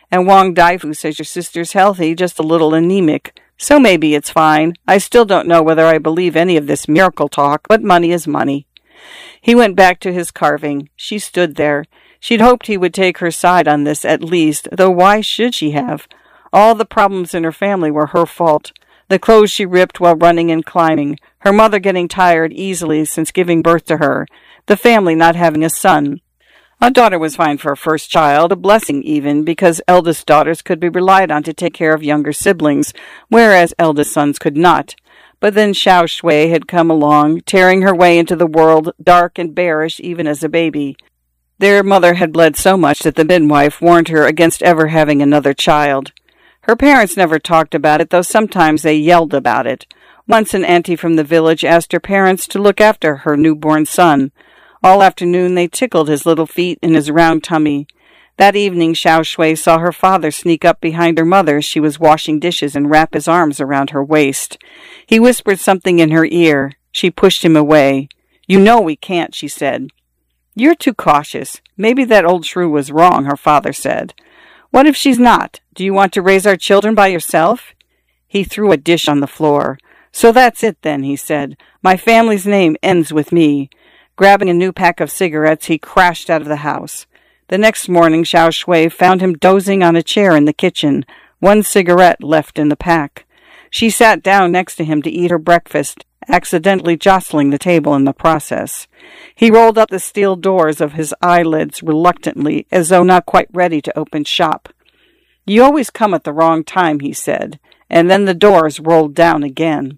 And Wang Daifu says your sister's healthy, just a little anemic. So maybe it's fine. I still don't know whether I believe any of this miracle talk, but money is money. He went back to his carving. She stood there. She'd hoped he would take her side on this at least, though why should she have? All the problems in her family were her fault. The clothes she ripped while running and climbing, her mother getting tired easily since giving birth to her, the family not having a son. A daughter was fine for a first child, a blessing even, because eldest daughters could be relied on to take care of younger siblings, whereas eldest sons could not. But then Xiao Shui had come along, tearing her way into the world, dark and bearish even as a baby. Their mother had bled so much that the midwife warned her against ever having another child. Her parents never talked about it, though sometimes they yelled about it. Once an auntie from the village asked her parents to look after her newborn son. All afternoon they tickled his little feet and his round tummy. That evening Xiao Shui saw her father sneak up behind her mother as she was washing dishes and wrap his arms around her waist. He whispered something in her ear. She pushed him away. "You know we can't," she said. "You're too cautious. Maybe that old shrew was wrong," her father said. "What if she's not? Do you want to raise our children by yourself?" He threw a dish on the floor. "So that's it then," he said. "My family's name ends with me." Grabbing a new pack of cigarettes, he crashed out of the house. The next morning, Xiao Shui found him dozing on a chair in the kitchen, one cigarette left in the pack. She sat down next to him to eat her breakfast, accidentally jostling the table in the process. He rolled up the steel doors of his eyelids reluctantly, as though not quite ready to open shop. "You always come at the wrong time," he said, and then the doors rolled down again.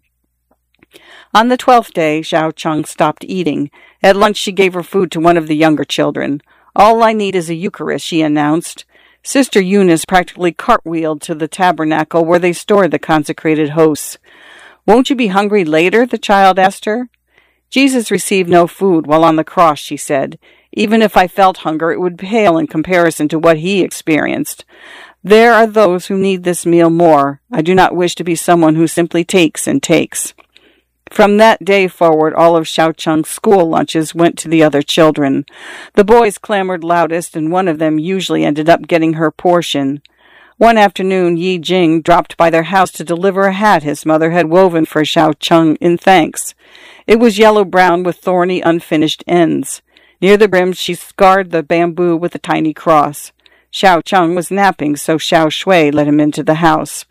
On the 12th day, Xiao Cheng stopped eating. At lunch, she gave her food to one of the younger children. "All I need is a Eucharist," she announced. Sister Eunice practically cartwheeled to the tabernacle where they stored the consecrated hosts. "Won't you be hungry later?" the child asked her. "Jesus received no food while on the cross," she said. "Even if I felt hunger, it would pale in comparison to what he experienced. There are those who need this meal more. I do not wish to be someone who simply takes and takes." From that day forward, all of Xiao Cheng's school lunches went to the other children. The boys clamored loudest, and one of them usually ended up getting her portion. One afternoon, Yi Jing dropped by their house to deliver a hat his mother had woven for Xiao Cheng in thanks. It was yellow-brown with thorny, unfinished ends. Near the brim, she scarred the bamboo with a tiny cross. Xiao Cheng was napping, so Xiao Shui let him into the house.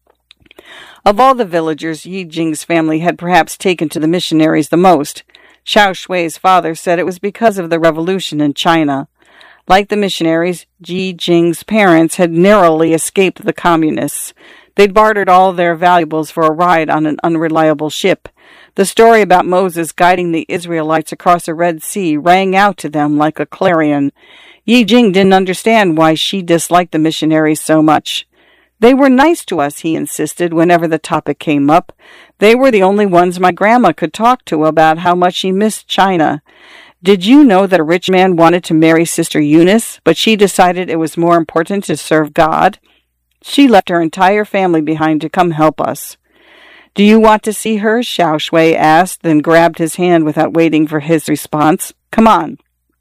Of all the villagers, Yi Jing's family had perhaps taken to the missionaries the most. Xiao Shui's father said it was because of the revolution in China. Like the missionaries, Yi Jing's parents had narrowly escaped the communists. They'd bartered all their valuables for a ride on an unreliable ship. The story about Moses guiding the Israelites across the Red Sea rang out to them like a clarion. Yi Jing didn't understand why she disliked the missionaries so much. "They were nice to us," he insisted whenever the topic came up. "They were the only ones my grandma could talk to about how much she missed China. Did you know that a rich man wanted to marry Sister Eunice, but she decided it was more important to serve God? She left her entire family behind to come help us." "Do you want to see her?" Xiao Shui asked, then grabbed his hand without waiting for his response. "Come on."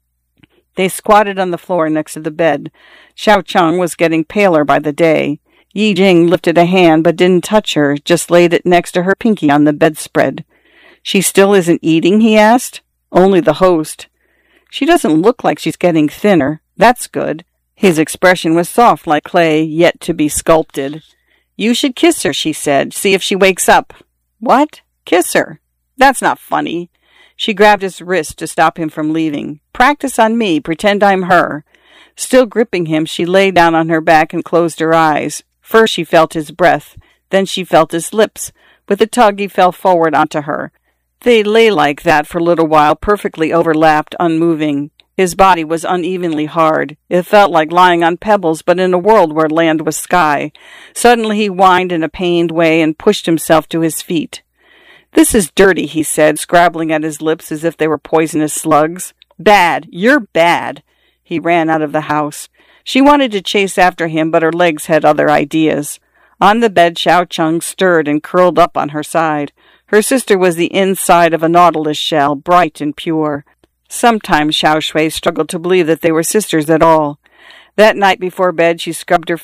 They squatted on the floor next to the bed. Xiao Cheng was getting paler by the day. Yi Jing lifted a hand but didn't touch her, just laid it next to her pinky on the bedspread. "She still isn't eating?" he asked. "Only the host." "She doesn't look like she's getting thinner. That's good." His expression was soft like clay, yet to be sculpted. "You should kiss her," she said. "See if she wakes up." "What? Kiss her? That's not funny." She grabbed his wrist to stop him from leaving. "Practice on me. Pretend I'm her." Still gripping him, she lay down on her back and closed her eyes. First she felt his breath. Then she felt his lips. With a tug, he fell forward onto her. They lay like that for a little while, perfectly overlapped, unmoving. His body was unevenly hard. It felt like lying on pebbles, but in a world where land was sky. Suddenly he whined in a pained way and pushed himself to his feet. "This is dirty," he said, scrabbling at his lips as if they were poisonous slugs. "Bad. You're bad." He ran out of the house. She wanted to chase after him, but her legs had other ideas. On the bed, Xiao Cheng stirred and curled up on her side. Her sister was the inside of a nautilus shell, bright and pure. Sometimes Xiao Shui struggled to believe that they were sisters at all. That night before bed, she scrubbed her